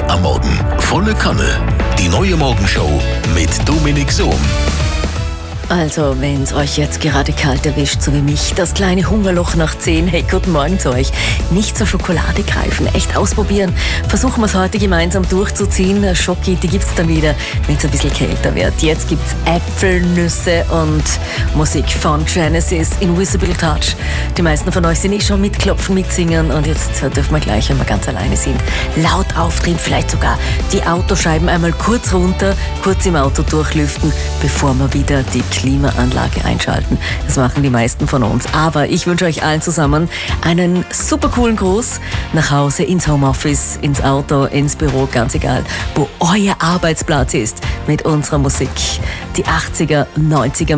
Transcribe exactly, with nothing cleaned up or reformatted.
am Morgen. Volle Kanne. Die neue Morgenshow mit Dominik Sohm. Also, wenn es euch jetzt gerade kalt erwischt, so wie mich, das kleine Hungerloch nach zehn, hey, guten Morgen zu euch. Nicht zur Schokolade greifen, echt ausprobieren. Versuchen wir es heute gemeinsam durchzuziehen. Schoki, die gibt's dann wieder, wenn es ein bisschen kälter wird. Jetzt gibt's Äpfel, Nüsse und Musik von Genesis, Invisible Touch. Die meisten von euch sind eh schon mitklopfen, mitsingen und jetzt dürfen wir gleich, wenn wir ganz alleine sind, laut aufdrehen, vielleicht sogar die Autoscheiben einmal kurz runter, kurz im Auto durchlüften, bevor wir wieder die Klimaanlage einschalten. Das machen die meisten von uns. Aber ich wünsche euch allen zusammen einen super coolen Gruß nach Hause, ins Homeoffice, ins Auto, ins Büro, ganz egal, wo euer Arbeitsplatz ist, mit unserer Musik. Die achtziger, neunziger